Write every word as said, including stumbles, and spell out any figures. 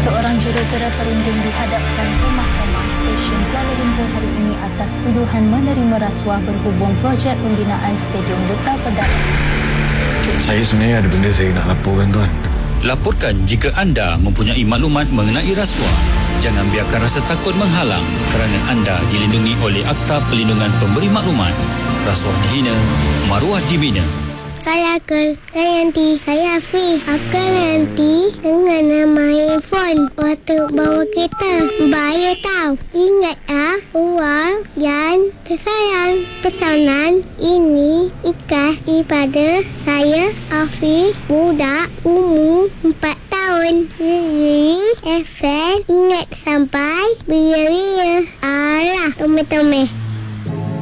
Seorang jurutera perunding dihadapkan ke Mahkamah Session Kuala Lumpur hari ini atas tuduhan menerima rasuah berhubung projek pembinaan Stadium Duta Pedang. Saya sebenarnya ada benda saya nak laporkan, tuan. Laporkan jika anda mempunyai maklumat mengenai rasuah. Jangan biarkan rasa takut menghalang kerana anda dilindungi oleh Akta Perlindungan Pemberi Maklumat. Rasuah dihina, maruah dibina. Saya Akal, saya nanti, saya Afiq. Akal nanti dengan nama handphone waktu bawa kereta. Bahaya tau. Ingat ah, uang yang tersayang. Pesanan ini ikhlas daripada saya Afiq, budak umur empat tahun. Jadi, F M ingat sampai bila-bila. Alah, tome-tome.